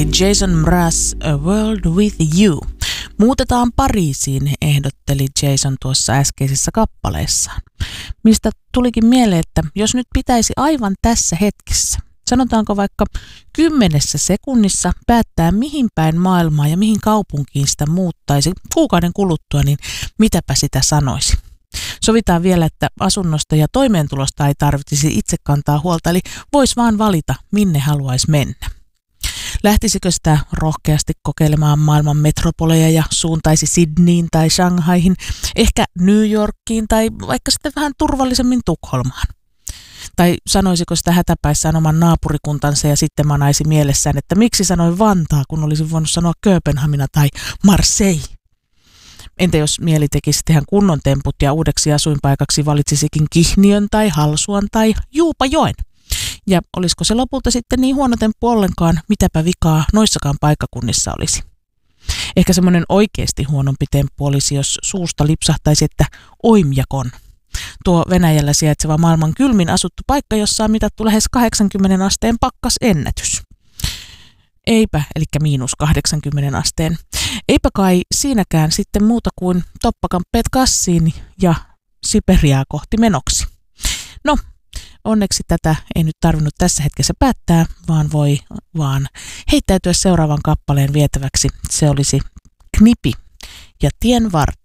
Jason Mraz, A World With You. Muutetaan Pariisiin, ehdotteli Jason tuossa äskeisessä kappaleessaan. Mistä tulikin mieleen, että jos nyt pitäisi aivan tässä hetkessä, sanotaanko vaikka 10 sekunnissa päättää mihin päin maailmaa ja mihin kaupunkiin sitä muuttaisi kuukauden kuluttua, niin mitäpä sitä sanoisi. Sovitaan vielä, että asunnosta ja toimeentulosta ei tarvitsisi itse kantaa huolta, eli voisi vaan valita, minne haluaisi mennä. Lähtisikö sitä rohkeasti kokeilemaan maailman metropoleja ja suuntaisi Sydneyin tai Shanghaihin, ehkä New Yorkiin tai vaikka sitten vähän turvallisemmin Tukholmaan? Tai sanoisiko sitä hätäpäissään oman naapurikuntansa ja sitten manaisi mielessään, että miksi sanoi Vantaa, kun olisi voinut sanoa Kööpenhamina tai Marseille? Entä jos mieli tekisi tehdä kunnon temput ja uudeksi asuinpaikaksi valitsisikin Kihniön tai Halsuan tai Juupajoen? Ja olisiko se lopulta sitten niin huono temppu ollenkaan, mitäpä vikaa noissakaan paikkakunnissa olisi? Ehkä semmoinen oikeasti huonompi temppu olisi, jos suusta lipsahtaisi, että Oimjakon. Tuo Venäjällä sijaitseva maailman kylmin asuttu paikka, jossa on mitattu lähes 80 asteen pakkasennätys. Eipä, eli -80 asteen. Eipä kai siinäkään sitten muuta kuin toppakamppeet kassiin ja Siperiaa kohti menoksi. No, onneksi tätä ei nyt tarvinnut tässä hetkessä päättää, vaan voi vaan heittäytyä seuraavan kappaleen vietäväksi. Se olisi Knipi ja Tien varteen.